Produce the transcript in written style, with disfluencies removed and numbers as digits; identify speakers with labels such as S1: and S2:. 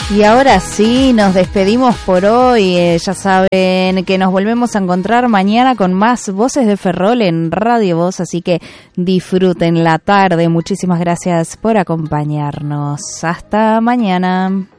S1: Y ahora sí, nos despedimos por hoy. Ya saben que nos volvemos a encontrar mañana con más Voces de Ferrol en Radio Voz, así que disfruten la tarde. Muchísimas gracias por acompañarnos. Hasta mañana.